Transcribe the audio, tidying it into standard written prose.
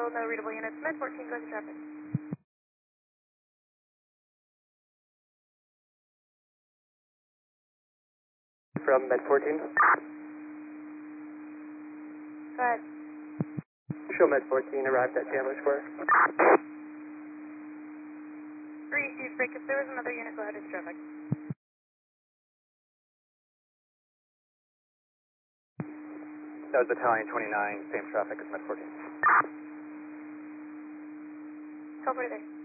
still no readable units. Med 14, go to traffic. From Med 14. Go ahead. Show Med 14 arrived at Chandler Square. Use break. If there was another unit, go ahead into traffic. That was Battalion 29, same traffic as Med 14. Copy there.